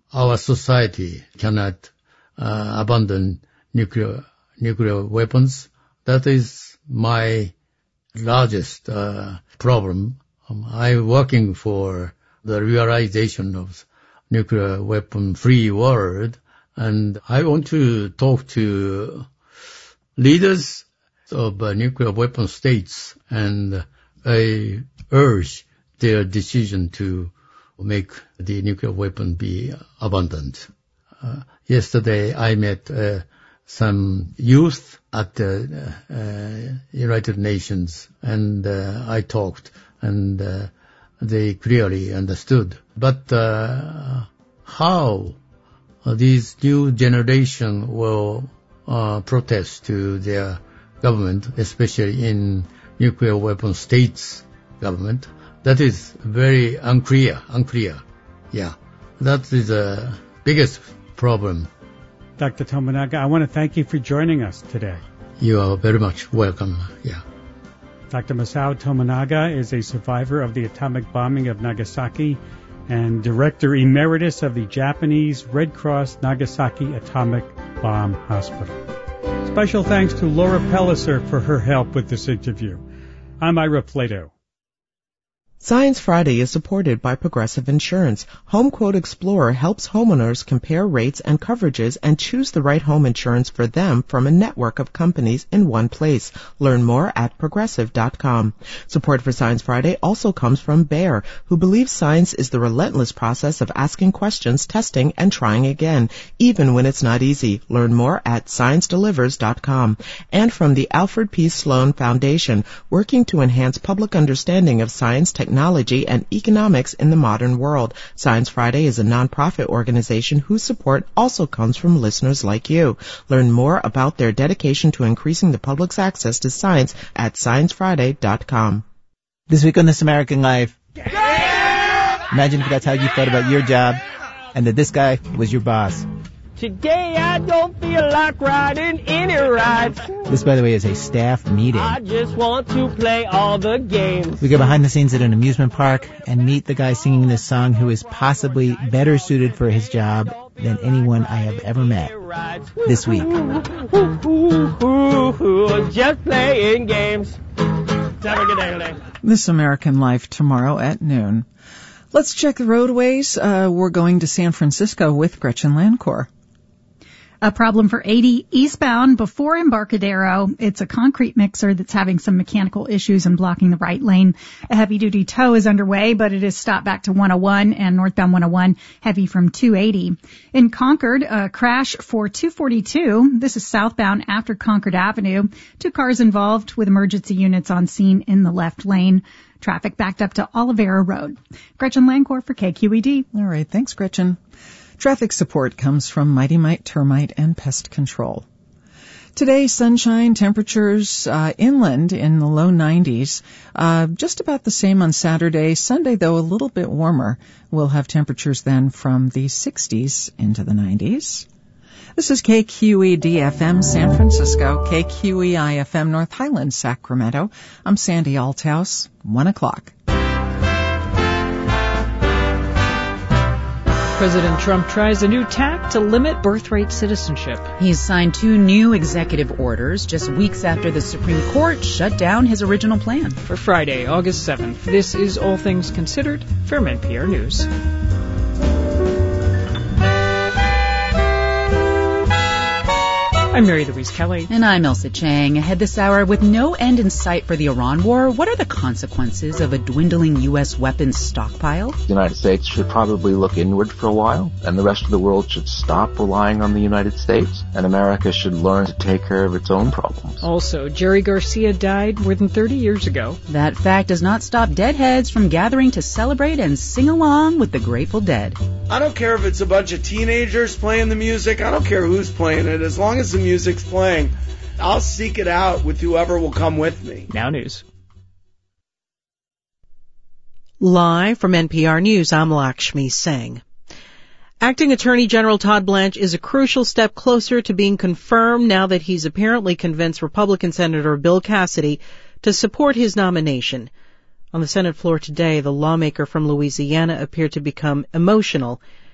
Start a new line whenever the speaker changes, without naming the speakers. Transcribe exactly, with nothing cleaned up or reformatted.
our society cannot uh, abandon nuclear nuclear weapons. That is my largest uh, problem. Um, I'm working for the realization of nuclear weapon-free world, and I want to talk to leaders of uh, nuclear weapon states, and I urge their decision to make the nuclear weapon be abandoned. Uh, yesterday I met uh, some youth at the uh, United Nations, and uh, I talked, and uh, they clearly understood. But uh, how these new generation will uh, protest to their government, especially in nuclear weapon states government, that is very unclear, unclear. Yeah, that is the biggest problem.
Doctor Tominaga, I want to thank you for joining us today.
You are very much welcome, yeah.
Doctor Masao Tominaga is a survivor of the atomic bombing of Nagasaki and Director Emeritus of the Japanese Red Cross Nagasaki Atomic Bomb Hospital. Special thanks to Laura Pelliser for her help with this interview. I'm Ira Plato.
Science Friday is supported by Progressive Insurance. Home Quote Explorer helps homeowners compare rates and coverages and choose the right home insurance for them from a network of companies in one place. Learn more at progressive dot com. Support for Science Friday also comes from Bayer, who believes science is the relentless process of asking questions, testing, and trying again, even when it's not easy. Learn more at science delivers dot com. And from the Alfred P. Sloan Foundation, working to enhance public understanding of science, technology, Technology and economics in the modern world. Science Friday is a nonprofit organization whose support also comes from listeners like you. Learn more about their dedication to increasing the public's access to science at science friday dot com.
This week on This American Life, imagine if that's how you felt about your job and that this guy was your boss.
Today I don't feel like riding any rides.
This, by the way, is a staff meeting.
I just want to play all the games.
We go behind the scenes at an amusement park and meet the guy singing this song who is possibly better suited for his job than anyone I have ever met this week.
Just playing games. Have a good day.
This American Life tomorrow at noon. Let's check the roadways. Uh, we're going to San Francisco with Gretchen Lancourt.
A problem for eighty eastbound before Embarcadero. It's a concrete mixer that's having some mechanical issues and blocking the right lane. A heavy-duty tow is underway, but it is stopped back to one oh one and northbound one oh one, heavy from two eighty. In Concord, a crash for two forty-two. This is southbound after Concord Avenue. Two cars involved with emergency units on scene in the left lane. Traffic backed up to Olivera Road. Gretchen Lancourt for K Q E D.
All right, thanks, Gretchen. Traffic support comes from Mighty Mite Termite and Pest Control. Today, sunshine, temperatures uh, inland in the low nineties. Uh, just about the same on Saturday. Sunday, though, a little bit warmer. We'll have temperatures then from the sixties into the nineties. This is K Q E D F M San Francisco, K Q E I F M North Highlands, Sacramento. I'm Sandy Althouse, one o'clock.
President Trump tries a new tack to limit birthright citizenship.
He's signed two new executive orders just weeks after the Supreme Court shut down his original plan.
For Friday, August seventh, this is All Things Considered from N P R News. I'm Mary Louise Kelly.
And I'm Elsa Chang. Ahead this hour, with no end in sight for the Iran war, what are the consequences of a dwindling U S weapons stockpile?
The United States should probably look inward for a while, and the rest of the world should stop relying on the United States, and America should learn to take care of its own problems.
Also, Jerry Garcia died more than thirty years ago.
That fact does not stop deadheads from gathering to celebrate and sing along with the Grateful Dead.
I don't care if it's a bunch of teenagers playing the music. I don't care who's playing it. As long as the music's playing, I'll seek it out with whoever will come with me.
Now news.
Live from N P R News, I'm Lakshmi Singh. Acting Attorney General Todd Blanche is a crucial step closer to being confirmed now that he's apparently convinced Republican Senator Bill Cassidy to support his nomination. On the Senate floor today, the lawmaker from Louisiana appeared to become emotional